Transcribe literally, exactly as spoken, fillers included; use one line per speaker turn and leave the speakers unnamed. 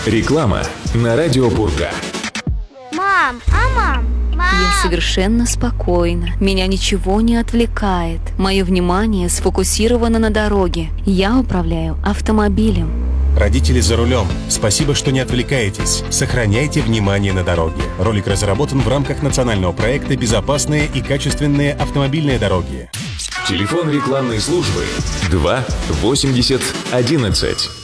Реклама на радио Пурга.
Мам, а мам? Мам.
Я совершенно спокойна. Меня ничего не отвлекает. Мое внимание сфокусировано на дороге. Я управляю автомобилем.
Родители за рулем, спасибо, что не отвлекаетесь. Сохраняйте внимание на дороге. Ролик разработан в рамках национального проекта «Безопасные и качественные автомобильные дороги».
Телефон рекламной службы два восемьдесят одиннадцать.